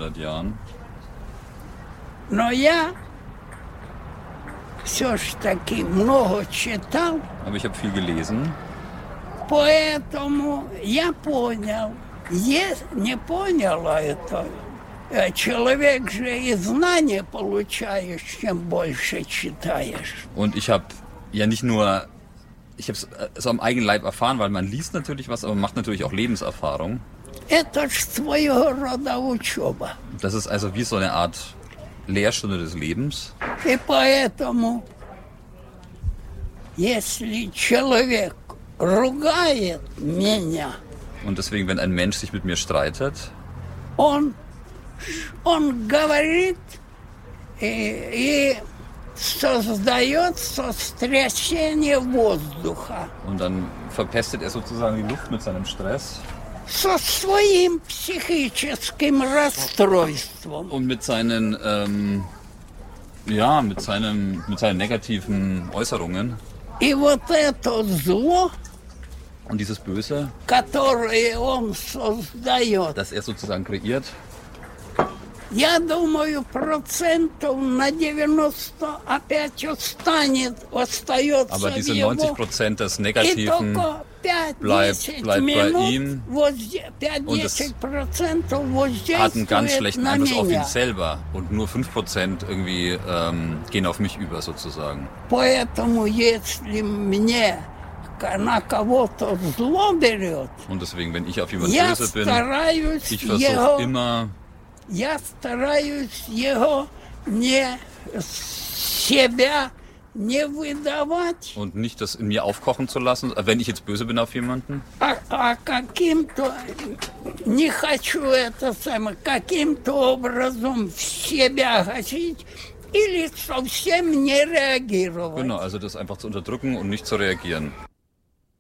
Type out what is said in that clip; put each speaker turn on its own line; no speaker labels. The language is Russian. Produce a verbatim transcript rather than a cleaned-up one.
hundert Jahren.
Но я все ж таки много читал,
Aber ich habe viel gelesen.
поэтому я понял. Если не понял это, э, человек же и знания получаешь, чем больше читаешь.
Und ich habe ja nicht nur, ich habe es so am eigenen Leib erfahren, weil man liest natürlich was, aber man macht natürlich auch Lebenserfahrung.
Это ж своего рода учеба.
Das ist also wie so eine Art Lehrstunde des Lebens.
И поэтому, если человек ругает меня,
Und deswegen, wenn ein Mensch sich mit mir streitet,
он, он говорит и, и создает сотрясение воздуха
und dann verpestet er sozusagen die Luft mit seinem Stress
со своим психическим расстройством.
und mit seinen, ähm, ja, mit seinem, mit seinen negativen Äußerungen.
И вот это зло,
Und dieses Böse,
которое он создает,
das er sozusagen kreiert,
я думаю, процентов на девяносто опять останет, остается
aber diese
в его.
neunzig Prozent des
И
Negativen
только
bleibt-
пять-десять
bleibt bei
минут
ihm.
возде-
Und es
пять-десять процентов
hat einen ganz
воздействует
schlechten
на
Einfluss auf ihn
меня.
selber und nur fünf Prozent irgendwie ähm, gehen auf mich über sozusagen.
Поэтому если мне к- на кого-то зло берет,
Und deswegen, wenn ich auf jemanden
я
böse bin,
стараюсь
ich versuche
его,
immer,
я стараюсь его не себя не выдавать,
und nicht das in mir aufkochen zu lassen, wenn ich jetzt böse bin auf jemanden,
а, а каким-то, не хочу это самое, каким-то образом в себя гасить или совсем не реагировать.
genau, also das einfach zu unterdrücken und nicht zu reagieren.